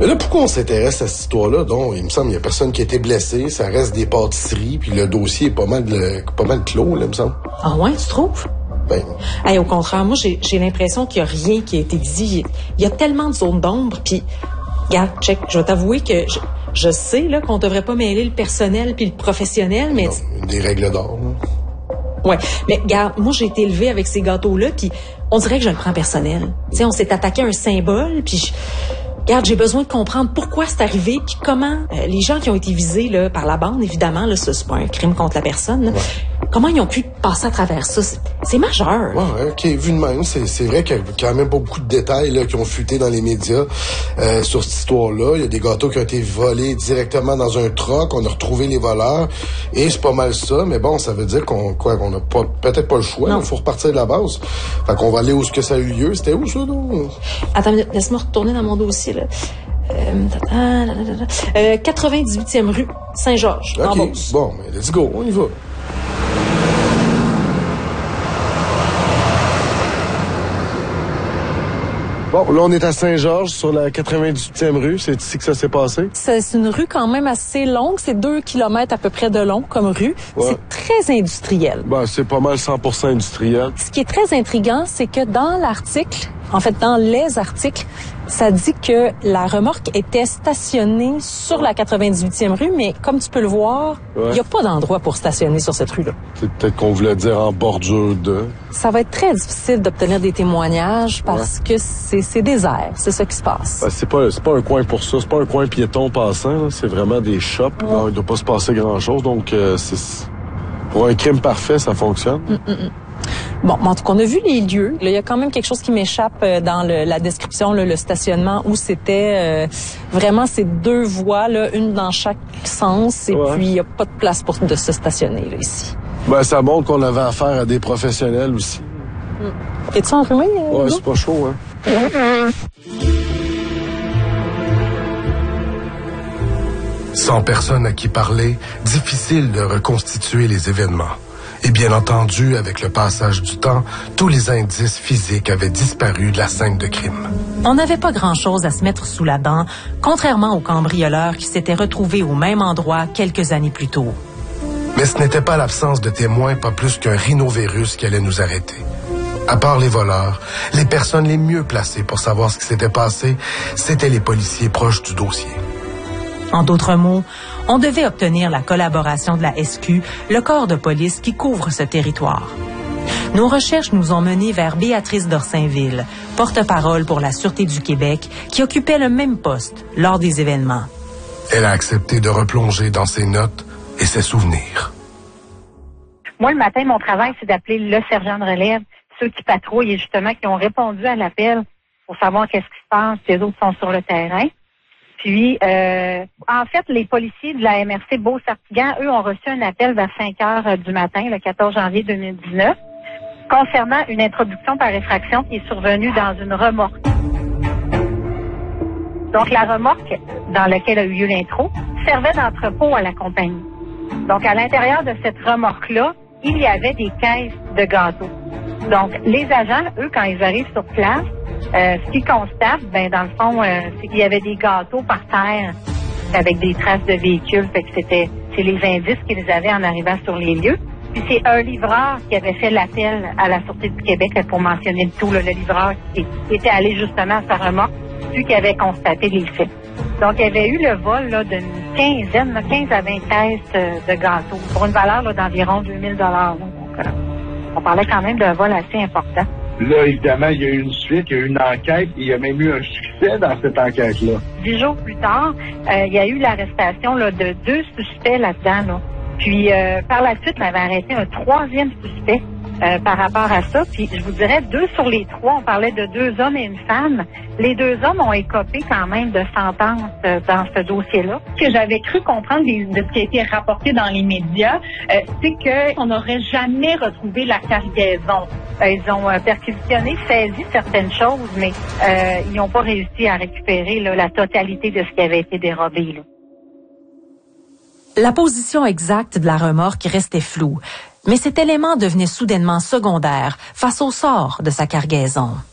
Mais là, pourquoi on s'intéresse à cette histoire-là? Donc, il me semble qu'il n'y a personne qui a été blessé, ça reste des pâtisseries, puis le dossier est pas mal clos, là, il me semble. Ah ouais, tu trouves? Ben... Hey, au contraire, moi, j'ai l'impression qu'il n'y a rien qui a été dit. Il y a tellement de zones d'ombre, puis... Regarde, check, je vais t'avouer que je sais là qu'on devrait pas mêler le personnel puis le professionnel, mais... Non, des règles d'or, là. Ouais, mais regarde, moi j'ai été élevée avec ces gâteaux-là, puis on dirait que je le prends personnel. Tu sais, on s'est attaqué à un symbole, puis regarde, j'ai besoin de comprendre pourquoi c'est arrivé, puis comment les gens qui ont été visés là par la bande, évidemment, là, ça c'est pas un crime contre la personne, là, comment ils ont pu passer à travers ça. C'est majeur. Ouais, OK, vu de même, c'est vrai qu'il y a quand même pas beaucoup de détails là, qui ont fuité dans les médias sur cette histoire-là. Il y a des gâteaux qui ont été volés directement dans un truck, on a retrouvé les voleurs, et c'est pas mal ça, mais bon, ça veut dire qu'on a peut-être pas le choix, il faut repartir de la base. Fait qu'on va aller où est-ce que ça a eu lieu. C'était où ça, donc? Attends, laisse-moi retourner dans mon dossier, là. 98e rue Saint-Georges, en Beauce. Bon, mais let's go, on y va. Bon, là, on est à Saint-Georges, sur la 98e rue. C'est ici que ça s'est passé? C'est une rue quand même assez longue. C'est 2 kilomètres à peu près de long comme rue. Ouais. C'est très industriel. Ben, c'est pas mal 100% industriel. Ce qui est très intriguant, c'est que dans l'article, en fait, dans les articles, ça dit que la remorque était stationnée sur la 98e rue, mais comme tu peux le voir, il n'y a pas d'endroit pour stationner sur cette rue-là. C'est peut-être qu'on voulait dire en bordure de... Ça va être très difficile d'obtenir des témoignages parce que c'est désert, c'est ça qui se passe. Ben, c'est pas un coin pour ça, c'est pas un coin piéton passant, là. C'est vraiment des shops. Non, il doit pas se passer grand-chose, donc pour un crime parfait, ça fonctionne. Bon, en tout cas, on a vu les lieux. Là, il y a quand même quelque chose qui m'échappe dans la description, là, le stationnement, où c'était vraiment ces 2 voies, là, une dans chaque sens, et puis il n'y a pas de place de se stationner là, ici. Ben, ça montre qu'on avait affaire à des professionnels aussi. Es-tu enrhumé? Ouais, c'est pas chaud, hein. Sans personne à qui parler, difficile de reconstituer les événements. Et bien entendu, avec le passage du temps, tous les indices physiques avaient disparu de la scène de crime. On n'avait pas grand-chose à se mettre sous la dent, contrairement aux cambrioleurs qui s'étaient retrouvés au même endroit quelques années plus tôt. Mais ce n'était pas l'absence de témoins, pas plus qu'un rhinovirus qui allait nous arrêter. À part les voleurs, les personnes les mieux placées pour savoir ce qui s'était passé, c'étaient les policiers proches du dossier. En d'autres mots, on devait obtenir la collaboration de la SQ, le corps de police qui couvre ce territoire. Nos recherches nous ont menés vers Béatrice d'Orsainville, porte-parole pour la Sûreté du Québec, qui occupait le même poste lors des événements. Elle a accepté de replonger dans ses notes et ses souvenirs. Moi, le matin, mon travail, c'est d'appeler le sergent de relève, ceux qui patrouillent et justement qui ont répondu à l'appel pour savoir qu'est-ce qui se passe, si les autres sont sur le terrain. Puis, en fait, les policiers de la MRC Beauce-Artigan, eux, ont reçu un appel vers 5 heures du matin, le 14 janvier 2019, concernant une introduction par effraction qui est survenue dans une remorque. Donc, la remorque dans laquelle a eu lieu l'intro servait d'entrepôt à la compagnie. Donc, à l'intérieur de cette remorque-là, il y avait des caisses de gâteaux. Donc, les agents, eux, quand ils arrivent sur place, ce qu'ils constatent, dans le fond, c'est qu'il y avait des gâteaux par terre avec des traces de véhicules. Fait que c'est les indices qu'ils avaient en arrivant sur les lieux. Puis c'est un livreur qui avait fait l'appel à la Sûreté du Québec pour mentionner le tout, le livreur qui était allé justement à sa remorque, celui qui avait constaté les faits. Donc, il y avait eu le vol là, d'une 15 à 20 caisses de gâteaux pour une valeur là, d'environ 2000 $. Donc, on parlait quand même d'un vol assez important. Là, évidemment, il y a eu une suite, il y a eu une enquête, et il y a même eu un succès dans cette enquête-là. 10 jours plus tard, il y a eu l'arrestation là, de 2 suspects là-dedans. Là. Puis, par la suite, on avait arrêté un 3e suspect par rapport à ça. Puis, je vous dirais, 2 sur les 3, on parlait de 2 hommes et une femme. Les 2 hommes ont écopé quand même de sentences dans ce dossier-là. Ce que j'avais cru comprendre de ce qui a été rapporté dans les médias, c'est qu'on n'aurait jamais retrouvé la cargaison. Ils ont perquisitionné, saisi certaines choses, mais ils n'ont pas réussi à récupérer là, la totalité de ce qui avait été dérobé. Là. La position exacte de la remorque restait floue, mais cet élément devenait soudainement secondaire face au sort de sa cargaison.